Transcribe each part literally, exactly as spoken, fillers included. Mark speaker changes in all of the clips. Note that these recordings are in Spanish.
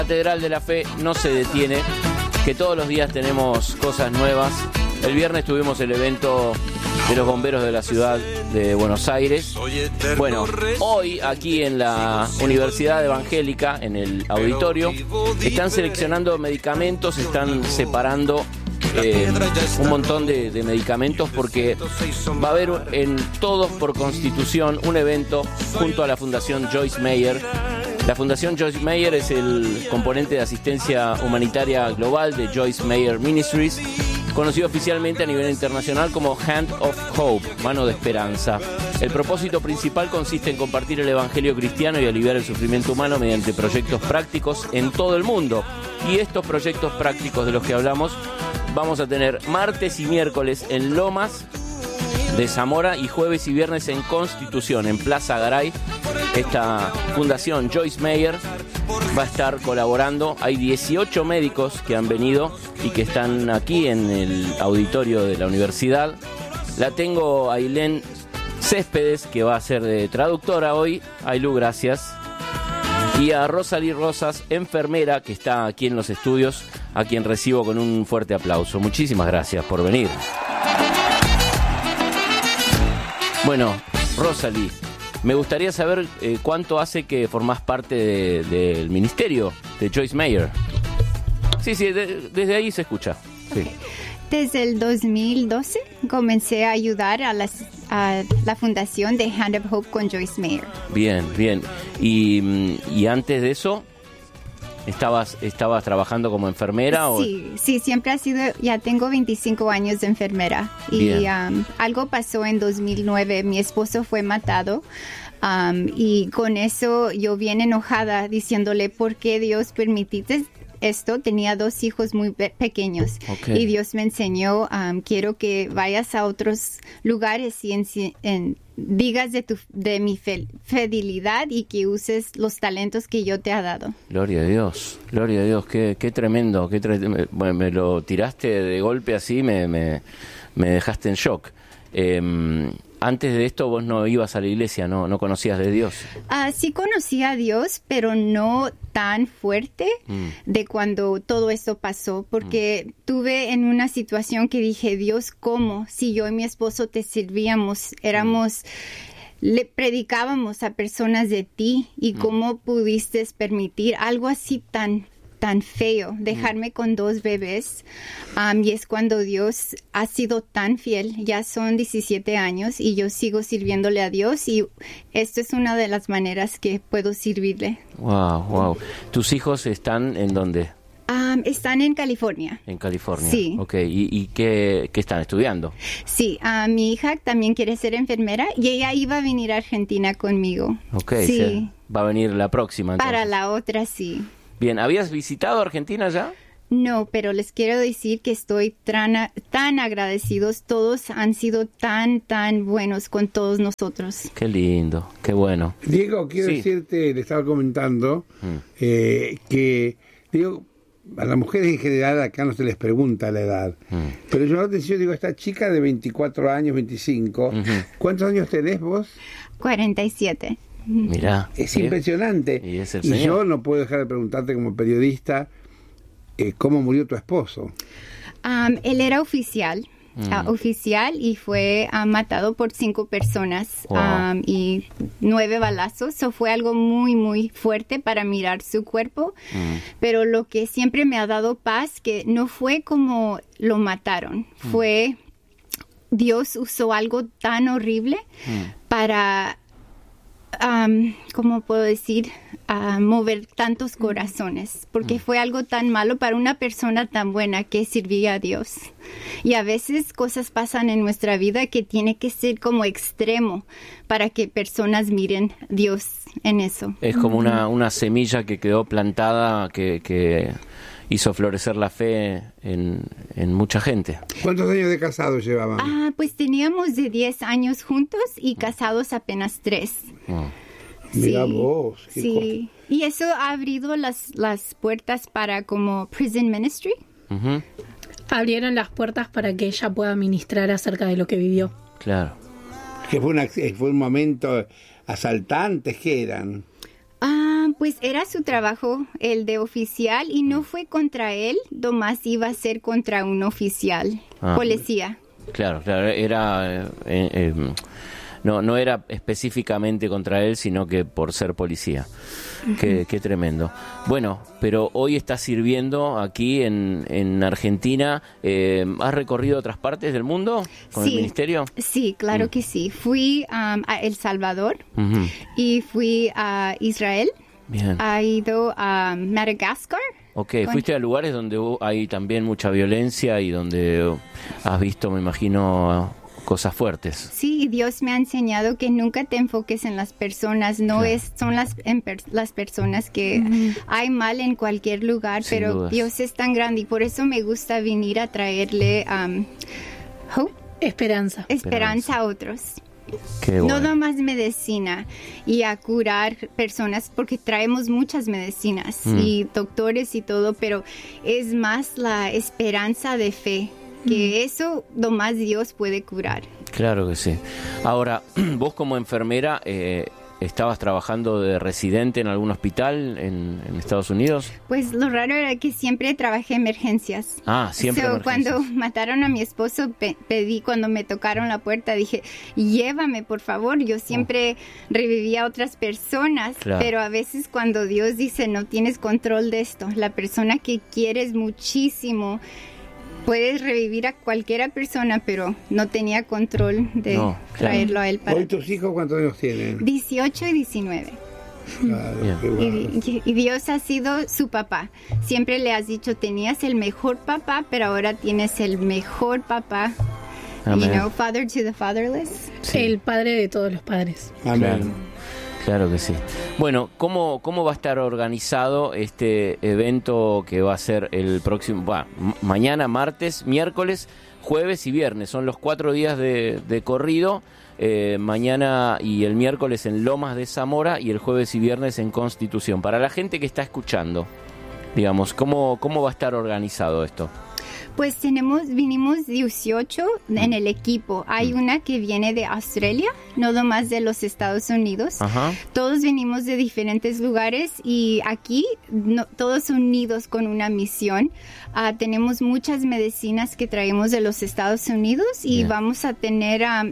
Speaker 1: Catedral de la Fe no se detiene, que todos los días tenemos cosas nuevas. El viernes tuvimos el evento de los bomberos de la ciudad de Buenos Aires. Bueno, hoy aquí en la Universidad Evangélica, en el auditorio, están seleccionando medicamentos, están separando eh, un montón de, de medicamentos, porque va a haber en Todos por Constitución un evento junto a la Fundación Joyce Meyer. La Fundación Joyce Meyer es el componente de asistencia humanitaria global de Joyce Meyer Ministries, conocido oficialmente a nivel internacional como Hand of Hope, mano de esperanza. El propósito principal consiste en compartir el evangelio cristiano y aliviar el sufrimiento humano mediante proyectos prácticos en todo el mundo. Y estos proyectos prácticos de los que hablamos vamos a tener martes y miércoles en Lomas de Zamora y jueves y viernes en Constitución, en Plaza Garay. Esta Fundación Joyce Meyer va a estar colaborando. Hay dieciocho médicos que han venido y que están aquí en el auditorio de la universidad. La tengo a Ailén Céspedes, que va a ser de traductora hoy. Ailú, gracias. Y a Rosalí Rosas, enfermera, que está aquí en los estudios, a quien recibo con un fuerte aplauso. Muchísimas gracias por venir. Bueno, Rosalí, me gustaría saber eh, cuánto hace que formás parte de, del ministerio de Joyce Meyer. Sí, sí, de, desde ahí se escucha. Sí.
Speaker 2: Desde el dos mil doce comencé a ayudar a, las, a la fundación de Hand of Hope con Joyce Meyer.
Speaker 1: Bien, bien. Y, y antes de eso, ¿estabas, estabas trabajando como enfermera?
Speaker 2: Sí, o... sí, siempre ha sido, ya tengo veinticinco años de enfermera.
Speaker 1: Bien.
Speaker 2: Y um, algo pasó en dos mil nueve, mi esposo fue matado. Um, y con eso yo bien enojada diciéndole, ¿por qué Dios permitiste esto? Tenía dos hijos muy pe- pequeños.
Speaker 1: Okay.
Speaker 2: Y Dios me enseñó, um, quiero que vayas a otros lugares y en, en, digas de, tu, de mi fe- fidelidad y que uses los talentos que yo te he dado.
Speaker 1: Gloria a Dios, gloria a Dios, qué, qué tremendo. Qué tre- bueno, me lo tiraste de golpe así, me, me, me dejaste en shock. Eh, Antes de esto vos no ibas a la iglesia, no, no conocías de Dios.
Speaker 2: Uh, sí conocía a Dios, pero no tan fuerte mm. de cuando todo esto pasó, porque mm. tuve en una situación que dije, Dios, ¿cómo? Si yo y mi esposo te servíamos, éramos... Mm. le predicábamos a personas de ti, y mm. cómo pudiste permitir algo así tan tan feo, dejarme mm. con dos bebés. Um, y es cuando Dios ha sido tan fiel. Ya son diecisiete años y yo sigo sirviéndole a Dios, y esto es una de las maneras que puedo servirle.
Speaker 1: Wow, wow. ¿Tus hijos están en dónde?
Speaker 2: Um, están en California.
Speaker 1: En California.
Speaker 2: Sí.
Speaker 1: Ok, ¿y, y qué, qué están estudiando?
Speaker 2: Sí, uh, mi hija también quiere ser enfermera y ella iba a venir a Argentina conmigo.
Speaker 1: Ok,
Speaker 2: sí.
Speaker 1: Se, va a venir la próxima entonces.
Speaker 2: Para la otra, sí.
Speaker 1: Bien, ¿habías visitado Argentina ya?
Speaker 2: No, pero les quiero decir que estoy tan, tan agradecidos. Todos han sido tan, tan buenos con todos nosotros.
Speaker 1: Qué lindo, qué bueno.
Speaker 3: Diego, quiero sí. decirte, le estaba comentando, mm. eh, que, digo, a las mujeres en general acá no se les pregunta la edad. Mm. Pero yo te digo, esta chica de veinticuatro años, veinticinco, mm-hmm. ¿cuántos años tenés vos?
Speaker 2: cuarenta y siete.
Speaker 1: Mirá,
Speaker 3: es ¿sí? impresionante.
Speaker 1: Y, es el
Speaker 3: y
Speaker 1: señor.
Speaker 3: Yo no puedo dejar de preguntarte como periodista, eh, ¿cómo murió tu esposo?
Speaker 2: Um, él era oficial, mm. uh, oficial y fue uh, matado por cinco personas.
Speaker 1: Wow.
Speaker 2: um, y nueve balazos. So fue algo muy, muy fuerte para mirar su cuerpo. Mm. Pero lo que siempre me ha dado paz, que no fue como lo mataron, mm. fue Dios usó algo tan horrible mm. para... Um, ¿cómo puedo decir? Uh, mover tantos corazones, porque fue algo tan malo para una persona tan buena que servía a Dios. Y a veces cosas pasan en nuestra vida que tiene que ser como extremo para que personas miren a Dios en eso.
Speaker 1: Es como una, una semilla que quedó plantada, que... que... hizo florecer la fe en, en mucha gente.
Speaker 3: ¿Cuántos años de casados llevaban?
Speaker 2: Ah, pues teníamos de diez años juntos y casados apenas tres.
Speaker 3: Oh. Sí, mira vos.
Speaker 2: Sí, cosa. Y eso ha abrido las, las puertas para como prison ministry.
Speaker 4: Uh-huh. Abrieron las puertas para que ella pueda ministrar acerca de lo que vivió.
Speaker 1: Claro.
Speaker 3: Que fue, una, fue un momento asaltantes que eran.
Speaker 2: Ah, Pues era su trabajo, el de oficial, y no fue contra él, nomás iba a ser contra un oficial,
Speaker 1: Ah.
Speaker 2: policía.
Speaker 1: Claro, claro, era... eh, eh, no, no era específicamente contra él, sino que por ser policía. Qué, qué tremendo. Bueno, pero hoy estás sirviendo aquí en, en Argentina. Eh, ¿Has recorrido otras partes del mundo con
Speaker 2: Sí,
Speaker 1: el ministerio?
Speaker 2: Sí, claro
Speaker 1: Mm.
Speaker 2: que sí. Fui um, a El Salvador
Speaker 1: Ujú.
Speaker 2: y fui a Israel.
Speaker 1: Bien.
Speaker 2: Ha ido a Madagascar.
Speaker 1: Ok,
Speaker 2: Con-
Speaker 1: fuiste a lugares donde hubo- hay también mucha violencia y donde has visto, me imagino, cosas fuertes.
Speaker 2: Sí, y Dios me ha enseñado que nunca te enfoques en las personas, no
Speaker 1: Claro.
Speaker 2: es son las en per- las personas que hay mal en cualquier lugar,
Speaker 1: Sin
Speaker 2: pero
Speaker 1: dudas.
Speaker 2: Dios es tan grande y por eso me gusta venir a traerle um, hope,
Speaker 4: Esperanza.
Speaker 2: esperanza a otros.
Speaker 1: Qué
Speaker 2: No
Speaker 1: bueno.
Speaker 2: nomás medicina y a curar personas, porque traemos muchas medicinas
Speaker 1: Mm.
Speaker 2: y doctores y todo, pero es más la esperanza de fe, que eso nomás Dios puede curar.
Speaker 1: Claro que sí. Ahora, vos como enfermera, eh, ¿estabas trabajando de residente en algún hospital en, en Estados Unidos?
Speaker 2: Pues lo raro era que siempre trabajé emergencias.
Speaker 1: Ah, siempre
Speaker 2: So,
Speaker 1: emergencias.
Speaker 2: cuando mataron a mi esposo, pe- pedí, cuando me tocaron la puerta, dije, llévame, por favor. Yo siempre revivía a otras personas,
Speaker 1: Claro.
Speaker 2: pero a veces cuando Dios dice, no tienes control de esto, la persona que quieres muchísimo, puedes revivir a cualquiera persona, pero no tenía control de
Speaker 1: No, claro.
Speaker 2: traerlo a él para...
Speaker 3: ¿Hoy tus hijos cuántos años tienen?
Speaker 2: dieciocho y diecinueve.
Speaker 3: Claro,
Speaker 1: Bien.
Speaker 3: qué bueno.
Speaker 2: Y, y Dios ha sido su papá. Siempre le has dicho, tenías el mejor papá, pero ahora tienes el mejor papá.
Speaker 1: Amén.
Speaker 2: You know, father to the fatherless.
Speaker 1: Sí.
Speaker 4: El padre de todos los padres.
Speaker 3: Amén.
Speaker 1: Claro. Claro que sí. Bueno, ¿cómo, cómo va a estar organizado este evento que va a ser el próximo, bah, m- mañana, martes, miércoles, jueves y viernes? Son los cuatro días de, de corrido. Eh, mañana y el miércoles en Lomas de Zamora y el jueves y viernes en Constitución. Para la gente que está escuchando, digamos, ¿cómo, cómo va a estar organizado esto?
Speaker 2: Pues tenemos, vinimos dieciocho en el equipo. Hay una que viene de Australia, no nomás de los Estados Unidos.
Speaker 1: Ajá.
Speaker 2: Todos venimos de diferentes lugares y aquí no- todos unidos con una misión. Ah, tenemos muchas medicinas que traemos de los Estados Unidos y
Speaker 1: Bien.
Speaker 2: vamos a tener a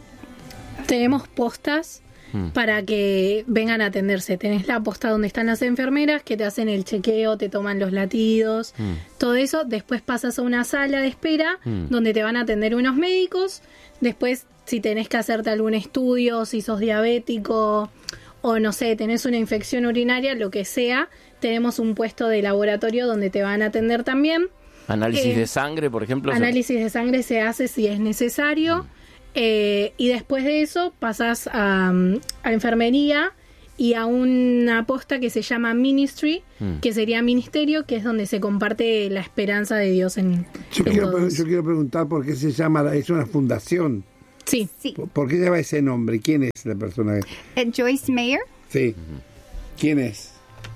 Speaker 4: Tenemos postas
Speaker 1: Mm.
Speaker 4: para que vengan a atenderse. Tenés la posta donde están las enfermeras que te hacen el chequeo, te toman los latidos,
Speaker 1: Mm.
Speaker 4: todo eso. Después pasas a una sala de espera
Speaker 1: Mm.
Speaker 4: donde te van a atender unos médicos. Después, si tenés que hacerte algún estudio, si sos diabético o no sé, tenés una infección urinaria, lo que sea, tenemos un puesto de laboratorio donde te van a atender también.
Speaker 1: Análisis
Speaker 4: Eh,
Speaker 1: de sangre, por ejemplo.
Speaker 4: Análisis de sangre se hace si es necesario. Eh, y después de eso pasas a, mm, a enfermería y a una posta que se llama ministry,
Speaker 1: Mm.
Speaker 4: que sería ministerio, que es donde se comparte la esperanza de Dios en,
Speaker 3: Yo
Speaker 4: en
Speaker 3: quiero,
Speaker 4: todos.
Speaker 3: yo quiero preguntar por qué se llama, es una fundación.
Speaker 4: Sí,
Speaker 2: sí,
Speaker 3: ¿Por- ¿Por qué lleva ese nombre? ¿Quién es la persona? que-
Speaker 2: eh, Joyce Mayer.
Speaker 3: Sí. ¿Quién es?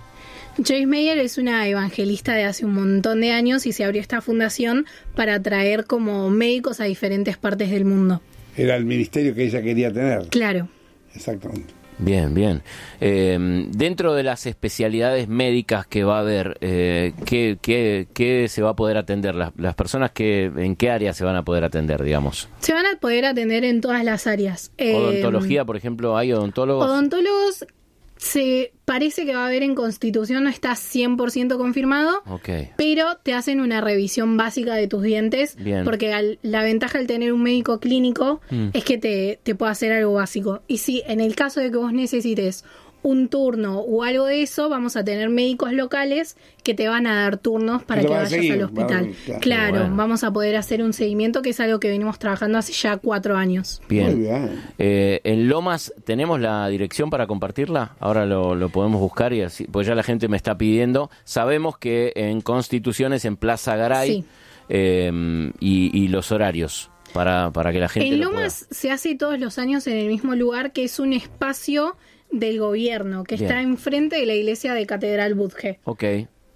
Speaker 4: Joyce Meyer es una evangelista de hace un montón de años y se abrió esta fundación para atraer como médicos a diferentes partes del mundo.
Speaker 3: Era el ministerio que ella quería tener.
Speaker 4: Claro.
Speaker 3: Exactamente.
Speaker 1: Bien, bien. Eh, dentro de las especialidades médicas que va a haber, eh, ¿qué, qué, qué se va a poder atender? Las, las personas que, ¿en qué área se van a poder atender, digamos?
Speaker 4: Se van a poder atender en todas las áreas. Eh,
Speaker 1: Odontología, por ejemplo, ¿hay odontólogos?
Speaker 4: Odontólogos se parece que va a haber en Constitución, no está cien por ciento confirmado,
Speaker 1: Ok.
Speaker 4: pero te hacen una revisión básica de tus dientes,
Speaker 1: Bien.
Speaker 4: porque al- la ventaja al tener un médico clínico
Speaker 1: Mm.
Speaker 4: es que te, te puede hacer algo básico. Y si en el caso de que vos necesites un turno o algo de eso, vamos a tener médicos locales que te van a dar turnos para
Speaker 3: Lo
Speaker 4: que
Speaker 3: van a
Speaker 4: vayas
Speaker 3: seguir,
Speaker 4: al hospital.
Speaker 3: van- claro.
Speaker 4: Claro,
Speaker 1: Bueno.
Speaker 4: vamos a poder hacer un seguimiento, que es algo que venimos trabajando hace ya cuatro años.
Speaker 1: Bien.
Speaker 3: Muy bien.
Speaker 1: Eh, en Lomas, ¿tenemos la dirección para compartirla? Ahora lo, lo podemos buscar, y así, pues ya la gente me está pidiendo. Sabemos que en Constitución es en Plaza Garay,
Speaker 4: Sí.
Speaker 1: eh, y, y los horarios para, para que la gente
Speaker 4: En
Speaker 1: lo
Speaker 4: Lomas se hace todos los años en el mismo lugar, que es un espacio del gobierno, que
Speaker 1: Bien.
Speaker 4: está enfrente de la iglesia de Catedral Budge.
Speaker 1: pueda. Ok.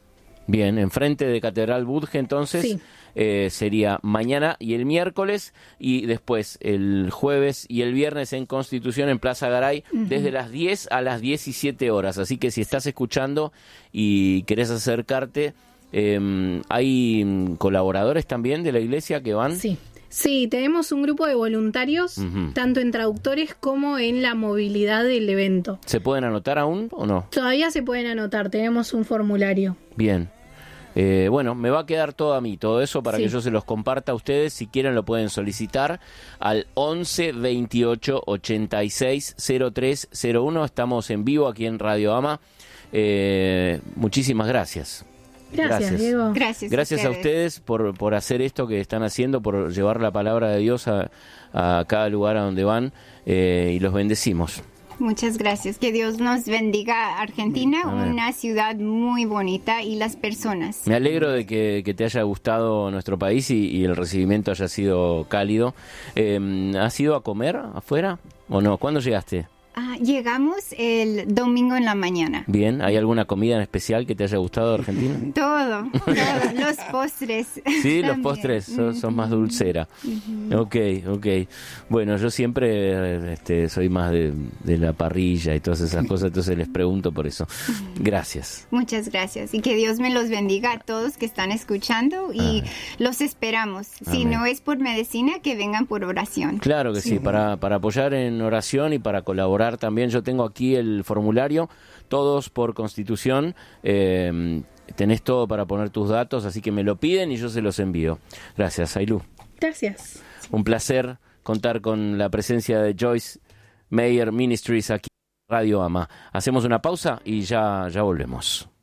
Speaker 1: Bien, enfrente de Catedral Budge, entonces,
Speaker 4: Sí.
Speaker 1: eh, sería mañana y el miércoles, y después el jueves y el viernes en Constitución, en Plaza Garay, uh-huh. desde las diez a las diecisiete horas. Así que si estás escuchando y querés acercarte, eh, ¿hay colaboradores también de la iglesia que van?
Speaker 4: Sí. Sí, tenemos un grupo de voluntarios,
Speaker 1: Uh-huh.
Speaker 4: tanto en traductores como en la movilidad del evento.
Speaker 1: ¿Se pueden anotar aún o no?
Speaker 4: Todavía se pueden anotar, tenemos un formulario.
Speaker 1: Bien. Eh, bueno, me va a quedar todo a mí, todo eso para
Speaker 4: Sí.
Speaker 1: que yo se los comparta a ustedes. Si quieren lo pueden solicitar al once veintiocho ochenta y seis cero tres cero uno. Estamos en vivo aquí en Radio Ama. Eh, muchísimas gracias.
Speaker 4: Gracias,
Speaker 1: Gracias.
Speaker 4: Diego.
Speaker 2: Gracias,
Speaker 1: Gracias a ustedes por, por hacer esto que están haciendo, por llevar la palabra de Dios a, a cada lugar a donde van, eh, y los bendecimos.
Speaker 2: Muchas gracias. Que Dios nos bendiga Argentina,
Speaker 1: Amén.
Speaker 2: una ciudad muy bonita, y las personas.
Speaker 1: Me alegro de que, que te haya gustado nuestro país y, y el recibimiento haya sido cálido. Eh, ¿Has ido a comer afuera o no? ¿Cuándo llegaste?
Speaker 2: Ah, llegamos el domingo en la mañana.
Speaker 1: Bien, ¿hay alguna comida en especial que te haya gustado de Argentina?
Speaker 2: Todo, todo. Los postres.
Speaker 1: Sí, los
Speaker 2: también.
Speaker 1: postres son, son más dulcera.
Speaker 2: Ujú.
Speaker 1: Ok, ok. Bueno, yo siempre este, soy más de, de la parrilla y todas esas cosas, entonces les pregunto por eso. Gracias.
Speaker 2: Muchas gracias, y que Dios me los bendiga a todos que están escuchando, y
Speaker 1: Amén.
Speaker 2: los esperamos. Si
Speaker 1: Amén.
Speaker 2: no es por medicina, que vengan por oración.
Speaker 1: Claro que sí, sí, para, para apoyar en oración y para colaborar también. Yo tengo aquí el formulario, todos por Constitución. Eh, tenés todo para poner tus datos, así que me lo piden y yo se los envío. Gracias, Ailú.
Speaker 4: Gracias.
Speaker 1: Un placer contar con la presencia de Joyce Meyer Ministries aquí en Radio Ama. Hacemos una pausa y ya, ya volvemos.